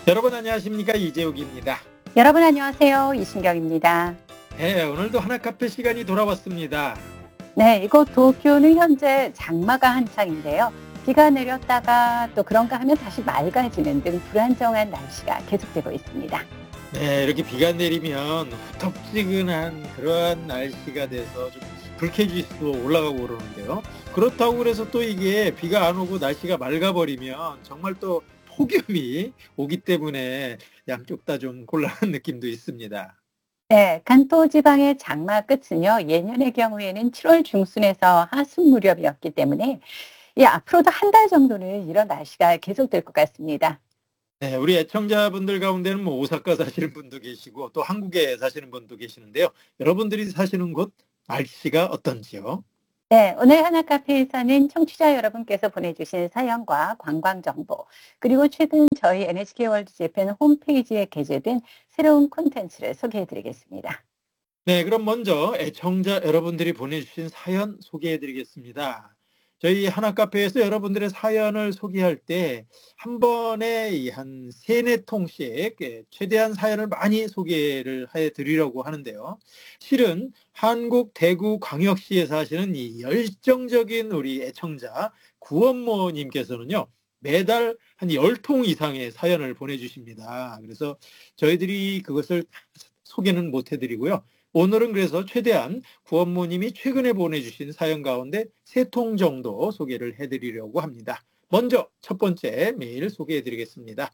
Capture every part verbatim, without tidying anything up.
여러분 안녕하십니까? 이재욱입니다. 여러분 안녕하세요. 이신경입니다. 네, 오늘도 하나카페 시간이 돌아왔습니다. 네, 이곳 도쿄는 현재 장마가 한창인데요. 비가 내렸다가 또 그런가 하면 다시 맑아지는 등 불안정한 날씨가 계속되고 있습니다. 네, 이렇게 비가 내리면 후텁지근한 그러한 날씨가 돼서 좀 불쾌지수도 올라가고 그러는데요. 그렇다고 그래서 또 이게 비가 안 오고 날씨가 맑아버리면 정말 또 폭염이 오기 때문에 양쪽 다 좀 곤란한 느낌도 있습니다. 네, 간토 지방의 장마 끝은요, 예년의 경우에는 칠월 중순에서 하순 무렵이었기 때문에 예, 앞으로도 한 달 정도는 이런 날씨가 계속될 것 같습니다. 네, 우리 애청자분들 가운데는 뭐 오사카 사시는 분도 계시고 또 한국에 사시는 분도 계시는데요. 여러분들이 사시는 곳 날씨가 어떤지요? 네, 오늘 하나카페에서는 청취자 여러분께서 보내주신 사연과 관광 정보, 그리고 최근 저희 엔에이치케이 월드 재팬 홈페이지에 게재된 새로운 콘텐츠를 소개해 드리겠습니다. 네, 그럼 먼저 애청자 여러분들이 보내주신 사연 소개해 드리겠습니다. 저희 하나카페에서 여러분들의 사연을 소개할 때 한 번에 이 한 세네 통씩 예, 최대한 사연을 많이 소개를 해 드리려고 하는데요. 실은 한국 대구 광역시에 사시는 이 열정적인 우리 애청자 구원모님께서는요. 매달 한 열 통 이상의 사연을 보내주십니다. 그래서 저희들이 그것을 소개는 못 해드리고요. 오늘은 그래서 최대한 구원모님이 최근에 보내주신 사연 가운데 세 통 정도 소개를 해드리려고 합니다. 먼저 첫 번째 메일 소개해드리겠습니다.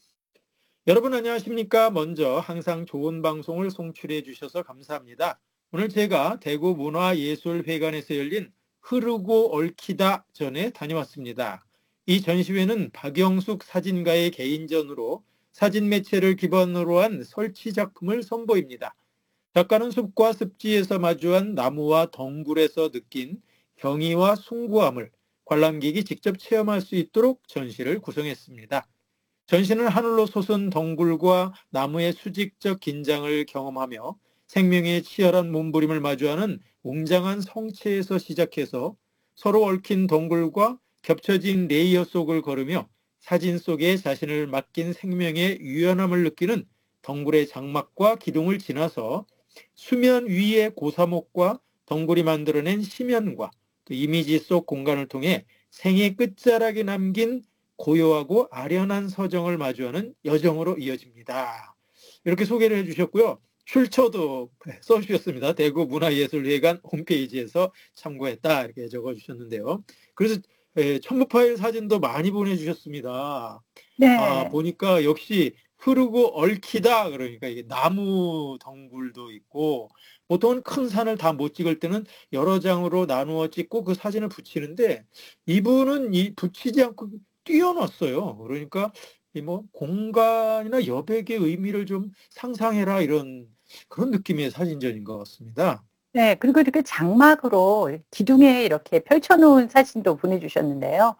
여러분 안녕하십니까? 먼저 항상 좋은 방송을 송출해 주셔서 감사합니다. 오늘 제가 대구 문화예술회관에서 열린 흐르고 얽히다 전에 다녀왔습니다. 이 전시회는 박영숙 사진가의 개인전으로 사진 매체를 기반으로 한 설치 작품을 선보입니다. 작가는 숲과 습지에서 마주한 나무와 덩굴에서 느낀 경이와 숭고함을 관람객이 직접 체험할 수 있도록 전시를 구성했습니다. 전시는 하늘로 솟은 덩굴과 나무의 수직적 긴장을 경험하며 생명의 치열한 몸부림을 마주하는 웅장한 성체에서 시작해서 서로 얽힌 덩굴과 겹쳐진 레이어 속을 걸으며 사진 속에 자신을 맡긴 생명의 유연함을 느끼는 덩굴의 장막과 기둥을 지나서 수면 위의 고사목과 덩굴이 만들어낸 심연과 그 이미지 속 공간을 통해 생의 끝자락에 남긴 고요하고 아련한 서정을 마주하는 여정으로 이어집니다. 이렇게 소개를 해주셨고요. 출처도 써주셨습니다. 대구 문화예술회관 홈페이지에서 참고했다 이렇게 적어주셨는데요. 그래서 첨부 파일 사진도 많이 보내주셨습니다. 아, 네. 보니까 역시 흐르고 얽히다 그러니까 이게 나무 덩굴도 있고 보통은 큰 산을 다 못 찍을 때는 여러 장으로 나누어 찍고 그 사진을 붙이는데 이분은 이 붙이지 않고 띄워놨어요. 그러니까 이 뭐 공간이나 여백의 의미를 좀 상상해라 이런 그런 느낌의 사진전인 것 같습니다. 네, 그리고 이렇게 장막으로 기둥에 이렇게 펼쳐놓은 사진도 보내주셨는데요.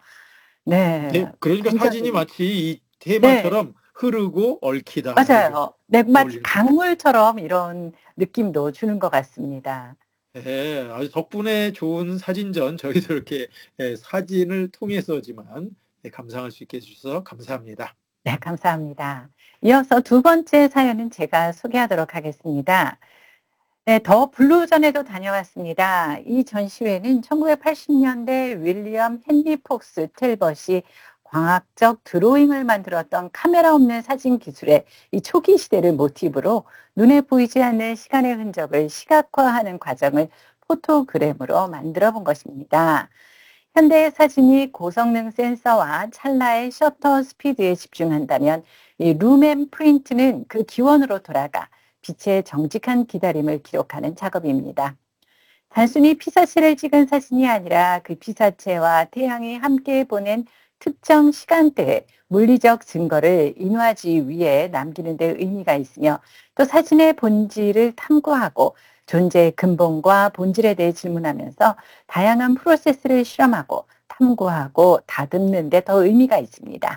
네, 네, 그러니까 사진이 굉장히, 마치 이 네, 테마처럼 흐르고 얽히다 이렇게 맞아요. 네, 마치 어울리는. 강물처럼 이런 느낌도 주는 것 같습니다. 네, 아주 덕분에 좋은 사진전 저희도 이렇게 예, 사진을 통해서지만 예, 감상할 수 있게 해주셔서 감사합니다. 네, 감사합니다. 이어서 두 번째 사연은 제가 소개하도록 하겠습니다. 네, 더 블루전에도 다녀왔습니다. 이 전시회는 천구백팔십 년대 윌리엄 헨리 폭스 텔벗이 광학적 드로잉을 만들었던 카메라 없는 사진 기술의 이 초기 시대를 모티브로 눈에 보이지 않는 시간의 흔적을 시각화하는 과정을 포토그램으로 만들어 본 것입니다. 현대의 사진이 고성능 센서와 찰나의 셔터 스피드에 집중한다면 이 룸앤 프린트는 그 기원으로 돌아가 빛의 정직한 기다림을 기록하는 작업입니다. 단순히 피사체를 찍은 사진이 아니라 그 피사체와 태양이 함께 보낸 특정 시간대의 물리적 증거를 인화지 위에 남기는 데 의미가 있으며 또 사진의 본질을 탐구하고 존재의 근본과 본질에 대해 질문하면서 다양한 프로세스를 실험하고 탐구하고 다듬는 데 더 의미가 있습니다.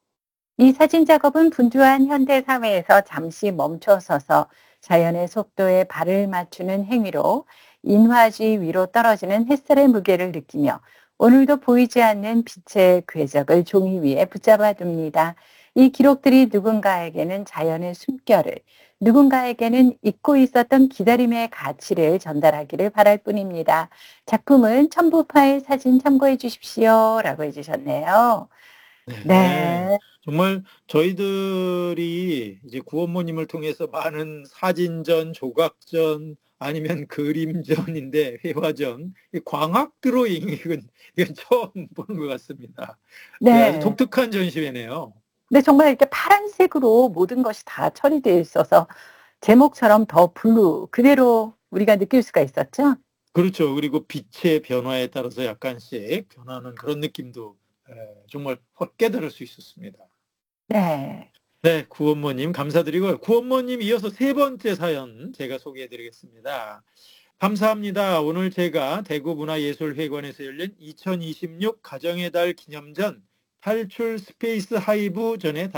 이 사진 작업은 분주한 현대 사회에서 잠시 멈춰서서 자연의 속도에 발을 맞추는 행위로 인화지 위로 떨어지는 햇살의 무게를 느끼며 오늘도 보이지 않는 빛의 궤적을 종이 위에 붙잡아 둡니다. 이 기록들이 누군가에게는 자연의 숨결을, 누군가에게는 잊고 있었던 기다림의 가치를 전달하기를 바랄 뿐입니다. 작품은 첨부 파일 사진 참고해 주십시오. 라고 해주셨네요. 네. 네. 정말 저희들이 이제 구원모님을 통해서 많은 사진전, 조각전, 아니면 그림전인데 회화전, 이 광학 드로잉 이건, 이건 처음 보는 것 같습니다. 네, 아주 네. 독특한 전시회네요. 근데 정말 이렇게 파란색으로 모든 것이 다 처리되어 있어서 제목처럼 더 블루 그대로 우리가 느낄 수가 있었죠? 그렇죠. 그리고 빛의 변화에 따라서 약간씩 변하는 그런 느낌도 에, 정말 확 깨달을 수 있었습니다. 네. 네, 구원모님 감사드리고요. 구원모님 이어서 세 번째 사연 제가 소개해 드리겠습니다. 감사합니다. 오늘 제가 대구문화예술회관에서 열린 이천이십육 가정의 달 기념전 탈출 스페이스 하이브 전에